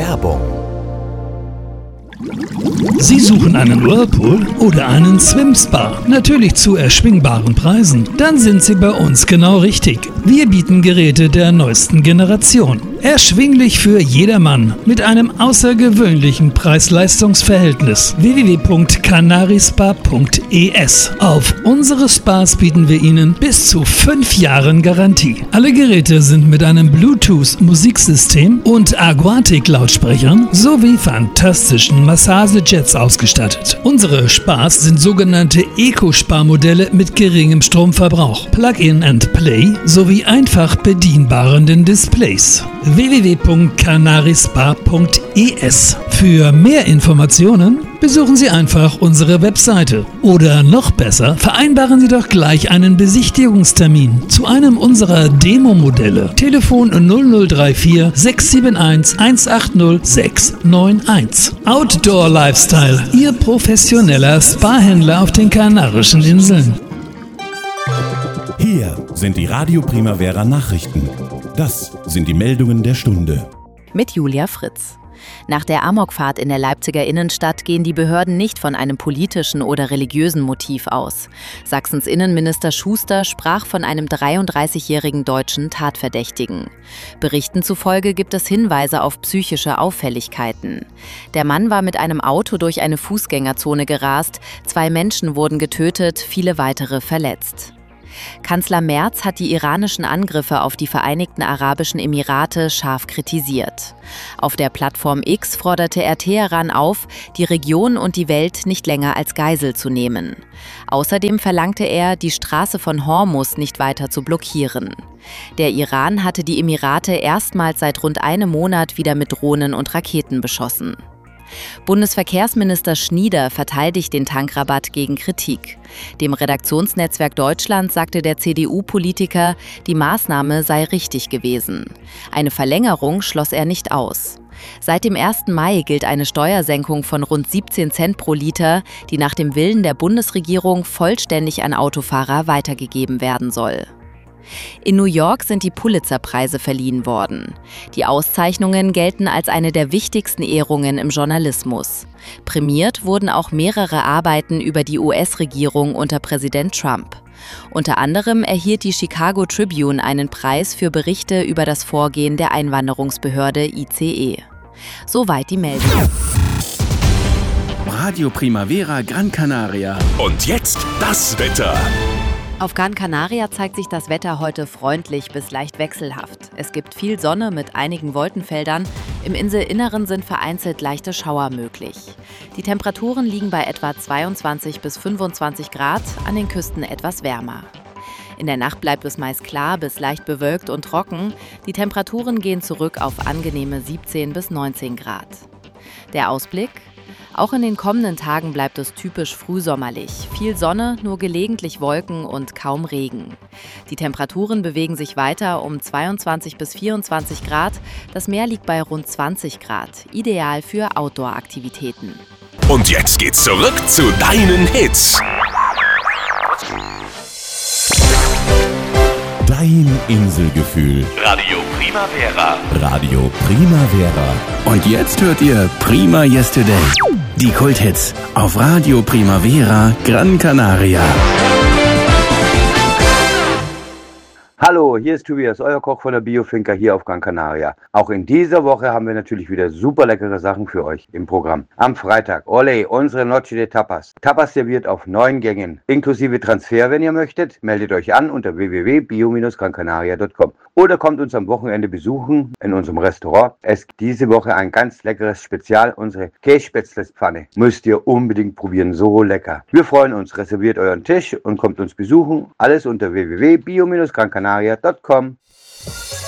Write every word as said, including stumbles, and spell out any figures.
Werbung. Sie suchen einen Whirlpool oder einen Swim-Spa? Natürlich zu erschwingbaren Preisen? Dann sind Sie bei uns genau richtig. Wir bieten Geräte der neuesten Generation. Erschwinglich für jedermann mit einem außergewöhnlichen Preis-Leistungs-Verhältnis. w w w punkt canarispa punkt e s. Auf unsere Spas bieten wir Ihnen bis zu fünf Jahren Garantie. Alle Geräte sind mit einem Bluetooth-Musiksystem und Aquatic-Lautsprechern sowie fantastischen Massagejets ausgestattet. Unsere Spas sind sogenannte Eco-Spa-Modelle mit geringem Stromverbrauch, Plug-in and Play sowie einfach bedienbaren Displays. w w w punkt canarispa punkt e s. Für mehr Informationen besuchen Sie einfach unsere Webseite. Oder noch besser, vereinbaren Sie doch gleich einen Besichtigungstermin zu einem unserer Demo-Modelle. Telefon null null drei vier sechs sieben eins eins acht null sechs neun eins. Outdoor Lifestyle, Ihr professioneller Spa-Händler auf den Kanarischen Inseln. Hier sind die Radio Primavera Nachrichten. Das sind die Meldungen der Stunde. Mit Julia Fritz. Nach der Amokfahrt in der Leipziger Innenstadt gehen die Behörden nicht von einem politischen oder religiösen Motiv aus. Sachsens Innenminister Schuster sprach von einem dreiunddreißigjährigen deutschen Tatverdächtigen. Berichten zufolge gibt es Hinweise auf psychische Auffälligkeiten. Der Mann war mit einem Auto durch eine Fußgängerzone gerast, zwei Menschen wurden getötet, viele weitere verletzt. Kanzler Merz hat die iranischen Angriffe auf die Vereinigten Arabischen Emirate scharf kritisiert. Auf der Plattform X forderte er Teheran auf, die Region und die Welt nicht länger als Geisel zu nehmen. Außerdem verlangte er, die Straße von Hormuz nicht weiter zu blockieren. Der Iran hatte die Emirate erstmals seit rund einem Monat wieder mit Drohnen und Raketen beschossen. Bundesverkehrsminister Schnieder verteidigt den Tankrabatt gegen Kritik. Dem Redaktionsnetzwerk Deutschland sagte der C D U-Politiker, die Maßnahme sei richtig gewesen. Eine Verlängerung schloss er nicht aus. Seit dem ersten Mai gilt eine Steuersenkung von rund siebzehn Cent pro Liter, die nach dem Willen der Bundesregierung vollständig an Autofahrer weitergegeben werden soll. In New York sind die Pulitzer-Preise verliehen worden. Die Auszeichnungen gelten als eine der wichtigsten Ehrungen im Journalismus. Prämiert wurden auch mehrere Arbeiten über die U S-Regierung unter Präsident Trump. Unter anderem erhielt die Chicago Tribune einen Preis für Berichte über das Vorgehen der Einwanderungsbehörde I C E. Soweit die Meldung. Radio Primavera Gran Canaria. Und jetzt das Wetter. Auf Gran Canaria zeigt sich das Wetter heute freundlich bis leicht wechselhaft. Es gibt viel Sonne mit einigen Wolkenfeldern. Im Inselinneren sind vereinzelt leichte Schauer möglich. Die Temperaturen liegen bei etwa zweiundzwanzig bis fünfundzwanzig Grad, an den Küsten etwas wärmer. In der Nacht bleibt es meist klar bis leicht bewölkt und trocken. Die Temperaturen gehen zurück auf angenehme siebzehn bis neunzehn Grad. Der Ausblick? Auch in den kommenden Tagen bleibt es typisch frühsommerlich. Viel Sonne, nur gelegentlich Wolken und kaum Regen. Die Temperaturen bewegen sich weiter um zweiundzwanzig bis vierundzwanzig Grad. Das Meer liegt bei rund zwanzig Grad, ideal für Outdoor-Aktivitäten. Und jetzt geht's zurück zu deinen Hits. Dein Inselgefühl. Radio Primavera. Radio Primavera. Und jetzt hört ihr Prima Yesterday. Die Kulthits auf Radio Primavera Gran Canaria. Hallo, hier ist Tobias, euer Koch von der Biofinca hier auf Gran Canaria. Auch in dieser Woche haben wir natürlich wieder super leckere Sachen für euch im Programm. Am Freitag, ole, unsere Noche de Tapas. Tapas serviert auf neun Gängen, inklusive Transfer, wenn ihr möchtet. Meldet euch an unter w w w punkt bio Bindestrich gran canaria punkt com oder kommt uns am Wochenende besuchen in unserem Restaurant. Es gibt diese Woche ein ganz leckeres Spezial, unsere Kässpätzlespfanne. Müsst ihr unbedingt probieren, so lecker. Wir freuen uns, reserviert euren Tisch und kommt uns besuchen. Alles unter w w w punkt bio Bindestrich gran canaria punkt com.